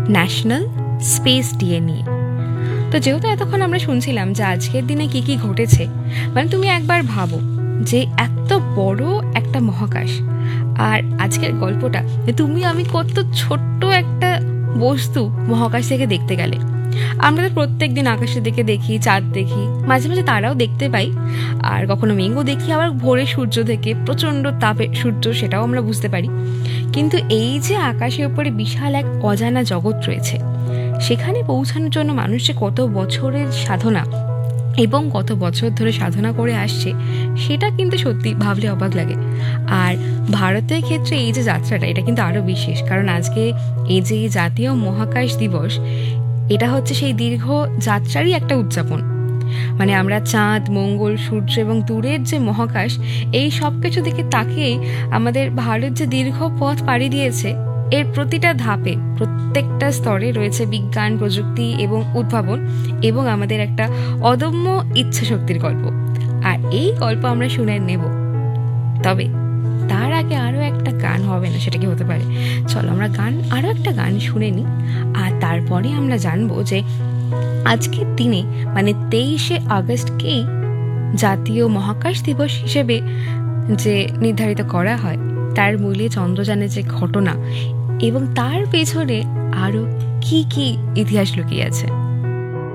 National space day নিয়ে। তো যেহেতু এতক্ষণ আমরা শুনছিলাম যে আজকের দিনে কি কি ঘটেছে, মানে তুমি একবার ভাবো যে এত বড় একটা মহাকাশ, আর আজকের গল্পটা তুমি আমি কত ছোট্ট একটা বস্তু মহাকাশ থেকে দেখতে গেলে। আমরা তো প্রত্যেক দিন আকাশের দিকে দেখি, চাঁদ দেখি, মাঝে মাঝে তারাও দেখতে পাই, আর কখনো মেঘও দেখি, আবার ভোরে সূর্য থেকে প্রচণ্ড তাপে সূর্য, সেটাও আমরা বুঝতে পারি। কিন্তু এই যে আকাশের উপরে বিশাল এক অজানা জগৎ রয়েছে, সেখানে পৌঁছানোর জন্য মানুষ যে কত বছরের সাধনা এবং কত বছর ধরে সাধনা করে আসছে, সেটা কিন্তু সত্যি ভাবলে অবাক লাগে। আর ভারতের ক্ষেত্রে এই যে যাত্রাটা, এটা কিন্তু আরও বিশেষ, কারণ আজকে এই যে জাতীয় মহাকাশ দিবস, এটা হচ্ছে সেই দীর্ঘ যাত্রারই একটা উদযাপন। মানে আমরা চাঁদ, মঙ্গল, সূর্য এবং দূরের যে মহাকাশ, এই সব কিছু দিকে তাকিয়েই আমাদের ভারত যে দীর্ঘ পথ পাড়ি দিয়েছে, এর প্রতিটা ধাপে, প্রত্যেকটা স্তরে রয়েছে বিজ্ঞান, প্রযুক্তি এবং উদ্ভাবন, এবং আমাদের একটা অদম্য ইচ্ছা শক্তির গল্প। আর এই গল্প আমরা শুনে নেব, তবে তার আগে আরও একটা গান হবে না, সেটা কি হতে পারে? চলো আমরা আরও একটা গান শুনে নিই, আর তারপরে আমরা জানবো যে আজকের দিনে মানে 23শে আগস্টকেই জাতীয় মহাকাশ দিবস হিসেবে যে নির্ধারিত করা হয়, তার মূলে চন্দ্রযানের যে ঘটনা এবং তার পেছনে আরও কি কি ইতিহাস লুকিয়ে আছে।